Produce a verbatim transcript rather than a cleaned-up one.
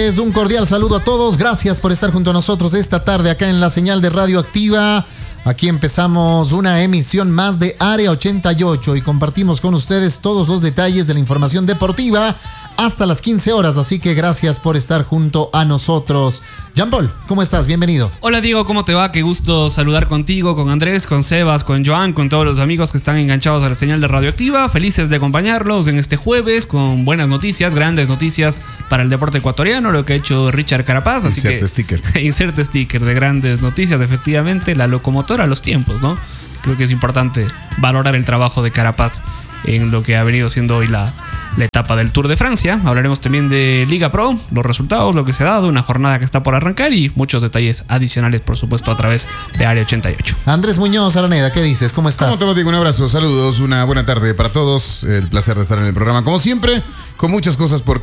noches, un cordial saludo a todos. Gracias por estar junto a nosotros esta tarde acá en la señal de Radio Activa. Aquí empezamos una emisión más de Área ochenta y ocho y compartimos con ustedes todos los detalles de la información deportiva hasta las quince horas, así que gracias por estar junto a nosotros. Jean-Paul, ¿cómo estás? Bienvenido. Hola Diego, ¿cómo te va? Qué gusto saludar contigo, con Andrés, con Sebas, con Joan, con todos los amigos que están enganchados a la señal de Radioactiva. Felices de acompañarlos en este jueves con buenas noticias, grandes noticias para el deporte ecuatoriano, lo que ha hecho Richard Carapaz. Así inserte que, sticker. Inserte sticker de grandes noticias, efectivamente, la locomotora a los tiempos, ¿no? Creo que es importante valorar el trabajo de Carapaz en lo que ha venido siendo hoy la, la etapa del Tour de Francia. Hablaremos también de Liga Pro, los resultados, lo que se ha dado, una jornada que está por arrancar y muchos detalles adicionales, por supuesto, a través de Área ochenta y ocho. Andrés Muñoz Araneda, ¿qué dices? ¿Cómo estás? ¿Cómo te va, Diego? Un abrazo, saludos, una buena tarde para todos. El placer de estar en el programa, como siempre, con muchas cosas por